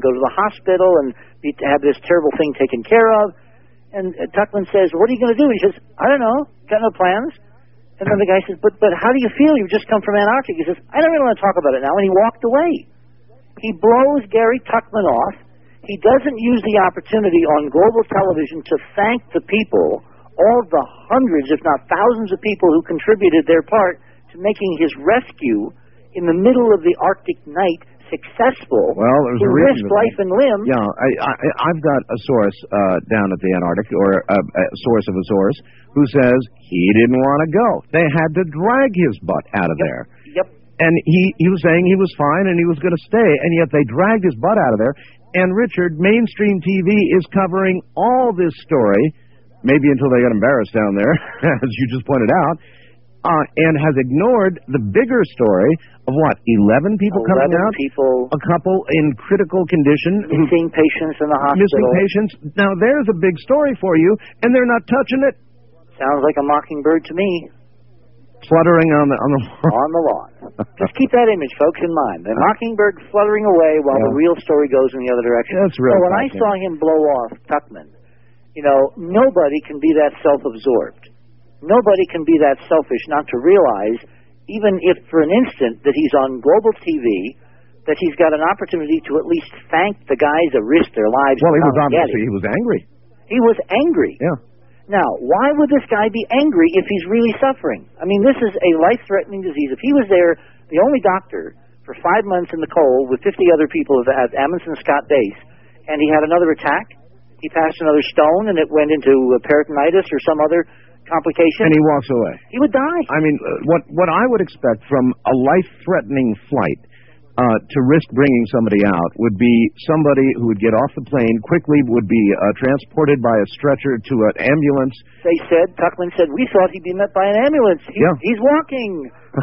and go to the hospital and have this terrible thing taken care of. And Tuckman says, what are you going to do? He says, I don't know, got no plans. And then the guy says, but how do you feel? You've just come from Antarctica. He says, I don't really want to talk about it now. And he walked away. He blows Gary Tuckman off. He doesn't use the opportunity on global television to thank the people, all the hundreds, if not thousands of people who contributed their part to making his rescue in the middle of the Arctic night successful. Well, there's a reason. Risk life and limb. Yeah, I've got a source down at the Antarctic, or a source of a source, who says he didn't want to go. They had to drag his butt out of there. Yep. And he was saying he was fine and he was going to stay, and yet they dragged his butt out of there. And, Richard, mainstream TV is covering all this story, maybe until they get embarrassed down there, as you just pointed out, and has ignored the bigger story of what, 11 people coming out? 11 people. A couple in critical condition. Missing patients in the hospital. Missing patients. Now, there's a big story for you, and they're not touching it. Sounds like a mockingbird to me. Fluttering on the on the lawn. Just keep that image, folks, in mind. The mockingbird fluttering away while the real story goes in the other direction. That's real. So when I saw him blow off Tuckman, nobody can be that self-absorbed. Nobody can be that selfish not to realize, even if for an instant, that he's on global TV, that he's got an opportunity to at least thank the guys that risked their lives. Well, he was angry. He was angry. Yeah. Now, why would this guy be angry if he's really suffering? I mean, this is a life-threatening disease. If he was there, the only doctor, for 5 months in the cold with 50 other people at Amundsen Scott Base, and he had another attack, he passed another stone, and it went into peritonitis or some other complication. And he walks away. He would die. I mean, what I would expect from a life-threatening flight to risk bringing somebody out would be somebody who would get off the plane, quickly would be transported by a stretcher to an ambulance. Tuckman said, we thought he'd be met by an ambulance. He's walking.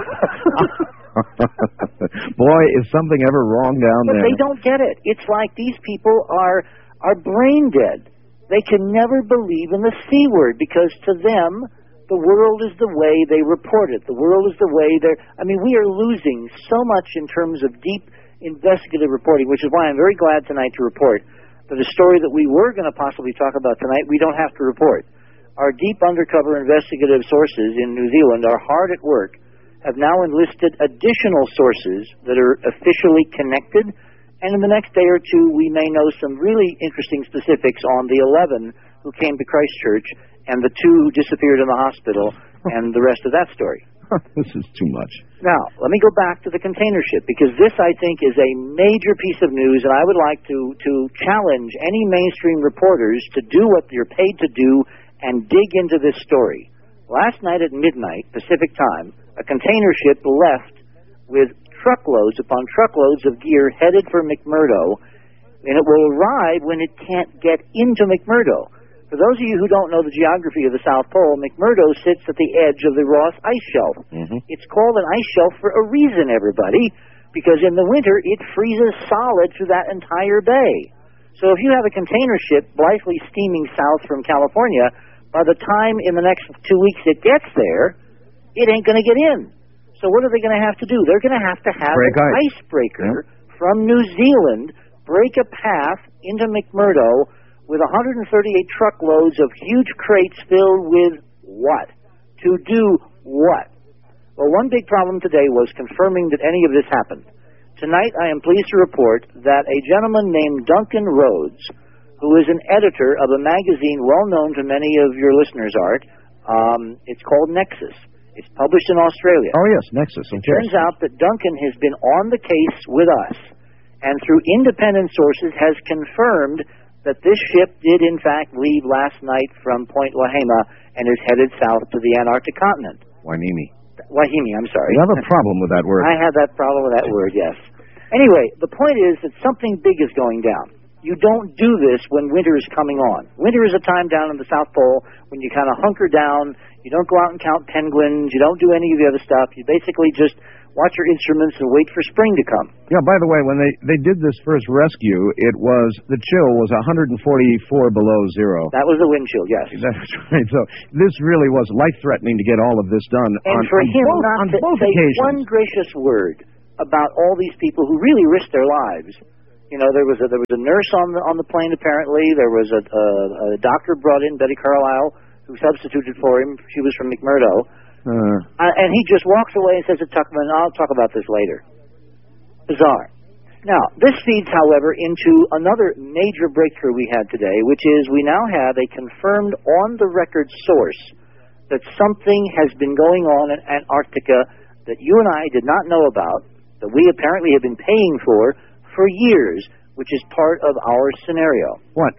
Boy, is something ever wrong down there. But they don't get it. It's like these people are brain dead. They can never believe in the C word because to them, the world is the way they report it. The world is the way we are losing so much in terms of deep investigative reporting, which is why I'm very glad tonight to report that a story that we were going to possibly talk about tonight, we don't have to report. Our deep undercover investigative sources in New Zealand are hard at work, have now enlisted additional sources that are officially connected, and in the next day or two, we may know some really interesting specifics on the 11 who came to Christchurch and the 2 who disappeared in the hospital and the rest of that story. This is too much. Now, let me go back to the container ship, because this, I think, is a major piece of news, and I would like to challenge any mainstream reporters to do what they're paid to do and dig into this story. Last night at midnight, Pacific time, a container ship left with truckloads upon truckloads of gear headed for McMurdo, and it will arrive when it can't get into McMurdo. For those of you who don't know the geography of the South Pole, McMurdo sits at the edge of the Ross Ice Shelf. Mm-hmm. It's called an ice shelf for a reason, everybody, because in the winter it freezes solid through that entire bay. So if you have a container ship blithely steaming south from California, by the time in the next 2 weeks it gets there, it ain't going to get in. So what are they going to have to do? They're going to have an icebreaker from New Zealand break a path into McMurdo with 138 truckloads of huge crates filled with what? To do what? Well, one big problem today was confirming that any of this happened. Tonight, I am pleased to report that a gentleman named Duncan Rhodes, who is an editor of a magazine well known to many of your listeners, Art, it's called Nexus. It's published in Australia. Oh, yes, Nexus. It turns out that Duncan has been on the case with us, and through independent sources has confirmed that this ship did, in fact, leave last night from Point Lahaina and is headed south to the Antarctic continent. Wahine, I'm sorry. You have a problem with that word. I have that problem with that word, yes. Anyway, the point is that something big is going down. You don't do this when winter is coming on. Winter is a time down in the South Pole when you kind of hunker down. You don't go out and count penguins. You don't do any of the other stuff. You basically just watch your instruments and wait for spring to come. Yeah, by the way, when they did this first rescue, the chill was 144 below zero. That was the wind chill, yes. That's right. So this really was life-threatening to get all of this done. And for him not to say one gracious word about all these people who really risked their lives You know, there was a nurse on the plane apparently. There was a doctor brought in, Betty Carlisle, who substituted for him. She was from McMurdo. And he just walks away and says to Tuckman, I'll talk about this later. Bizarre. Now, this feeds, however, into another major breakthrough we had today, which is we now have a confirmed on-the-record source that something has been going on in Antarctica that you and I did not know about, that we apparently have been paying for years, which is part of our scenario. What?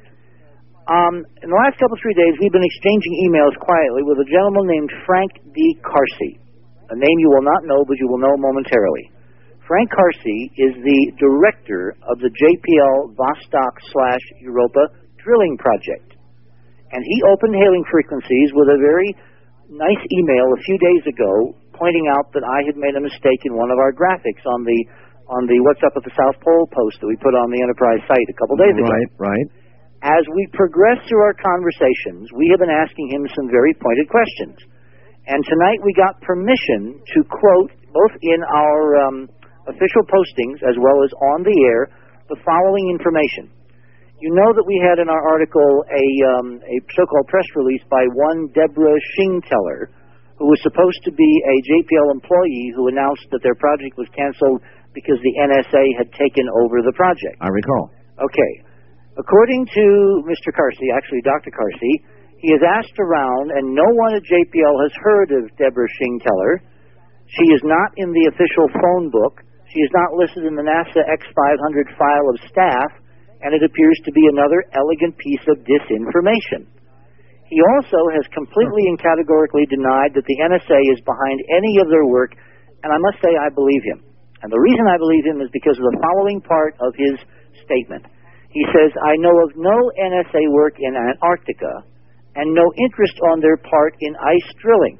In the last couple, 3 days, we've been exchanging emails quietly with a gentleman named Frank D. Carsey, a name you will not know, but you will know momentarily. Frank Carsey is the director of the JPL Vostok/Europa drilling project. And he opened hailing frequencies with a very nice email a few days ago pointing out that I had made a mistake in one of our graphics on the What's Up at the South Pole post that we put on the Enterprise site a couple days ago. Right. As we progress through our conversations, we have been asking him some very pointed questions. And tonight we got permission to quote, both in our official postings as well as on the air, the following information. You know that we had in our article a so-called press release by one Deborah Schingteller, who was supposed to be a JPL employee who announced that their project was canceled because the NSA had taken over the project. I recall. Okay. According to Mr. Carsey, actually Dr. Carsey, he has asked around, and no one at JPL has heard of Deborah Schingteller. She is not in the official phone book. She is not listed in the NASA X500 file of staff, and it appears to be another elegant piece of disinformation. He also has completely and categorically denied that the NSA is behind any of their work, and I must say I believe him. And the reason I believe him is because of the following part of his statement. He says, I know of no NSA work in Antarctica and no interest on their part in ice drilling.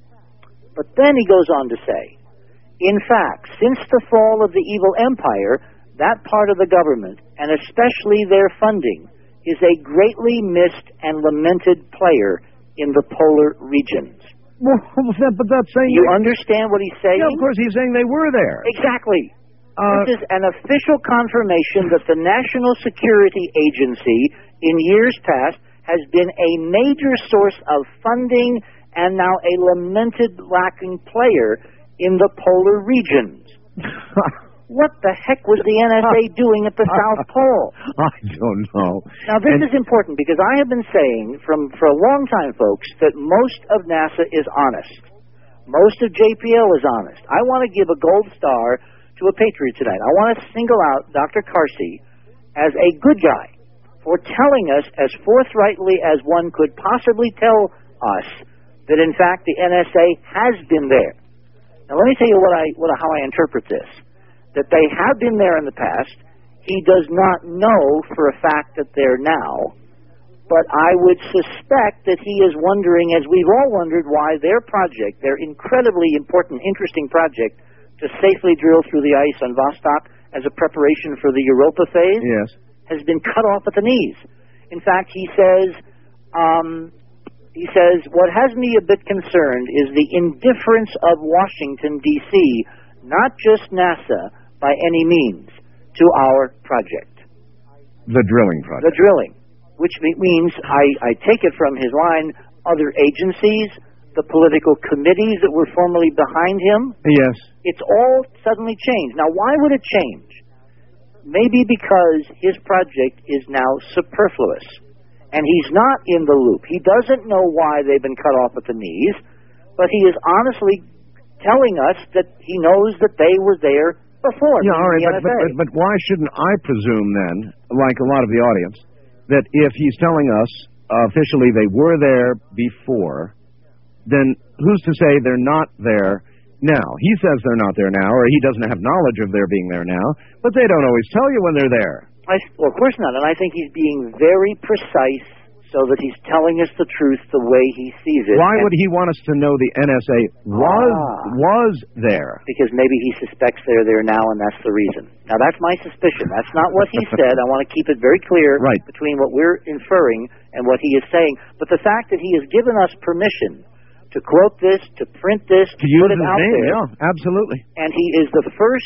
But then he goes on to say, in fact, since the fall of the evil empire, that part of the government, and especially their funding, is a greatly missed and lamented player in the polar regions. Well, but that's saying... You understand what he's saying? Yeah, of course, he's saying they were there. Exactly. This is an official confirmation that the National Security Agency, in years past, has been a major source of funding and now a lamented lacking player in the polar regions. What the heck was the NSA doing at the South Pole? I don't know. Now, this is important because I have been saying for a long time, folks, that most of NASA is honest. Most of JPL is honest. I want to give a gold star to a patriot tonight. I want to single out Dr. Carsey as a good guy for telling us as forthrightly as one could possibly tell us that, in fact, the NSA has been there. Now, let me tell you how I interpret this. That they have been there in the past. He does not know for a fact that they're now. But I would suspect that he is wondering, as we've all wondered, why their project, their incredibly important, interesting project, to safely drill through the ice on Vostok as a preparation for the Europa phase, yes, has been cut off at the knees. In fact, he says, what has me a bit concerned is the indifference of Washington, D.C., not just NASA, by any means, to our project. The drilling project. The drilling, which means, I take it from his line, other agencies, the political committees that were formerly behind him. Yes. It's all suddenly changed. Now, why would it change? Maybe because his project is now superfluous. And he's not in the loop. He doesn't know why they've been cut off at the knees, but he is honestly telling us that he knows that they were there before. Yeah, all right, but why shouldn't I presume then, like a lot of the audience, that if he's telling us officially they were there before, then who's to say they're not there now? He says they're not there now, or he doesn't have knowledge of their being there now, but they don't always tell you when they're there. Well, of course not, and I think he's being very precise so that he's telling us the truth the way he sees it. Why would he want us to know the NSA was there? Because maybe he suspects they're there now, and that's the reason. Now, that's my suspicion. That's not what he said. I want to keep it very clear between what we're inferring and what he is saying. But the fact that he has given us permission to quote this, to print this, to put it out there. Yeah, absolutely. And he is the first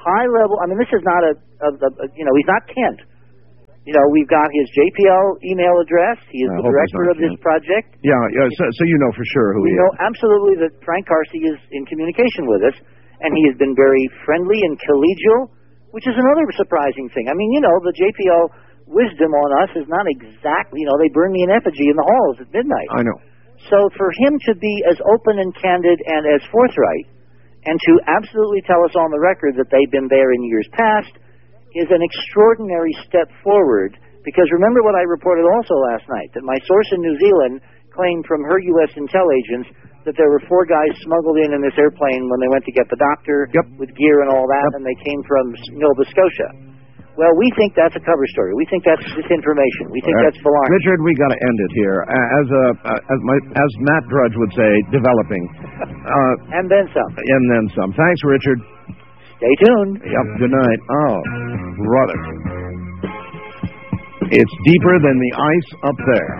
high-level. I mean, this is not he's not Kent. We've got his JPL email address. He is the director of this project. Yeah. So you know for sure who he is. We know absolutely that Frank Carsey is in communication with us, and he has been very friendly and collegial, which is another surprising thing. I mean, the JPL wisdom on us is not exactly, they burn me in effigy in the halls at midnight. I know. So for him to be as open and candid and as forthright, and to absolutely tell us on the record that they've been there in years past, is an extraordinary step forward, because remember what I reported also last night, that my source in New Zealand claimed from her U.S. intel agents that there were 4 guys smuggled in this airplane when they went to get the doctor with gear and all that, and they came from Nova Scotia. Well, we think that's a cover story. We think that's disinformation. We think that's malarkey. Richard, we got to end it here. As Matt Drudge would say, developing. And then some. And then some. Thanks, Richard. Stay tuned. Yep, good night. Oh, brother. It's deeper than the ice up there.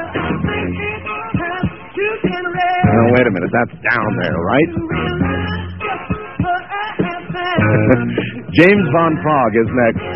Now, wait a minute. That's down there, right? James Von Prague is next.